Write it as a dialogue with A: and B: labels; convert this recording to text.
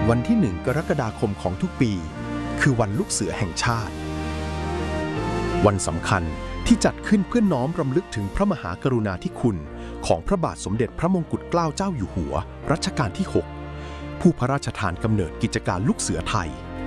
A: วันที่1 กรกฎาคมของทุกปีคือวันลูกเสือแห่งชาติวันสำคัญที่จัดขึ้นเพื่อน้อมรำลึกถึงพระมหากรุณาธิคุณของพระบาทสมเด็จพระมงกุฎเกล้าเจ้าอยู่หัวรัชกาลที่ 6 ผู้พระราชทานกำเนิดกิจการลูกเสือไทย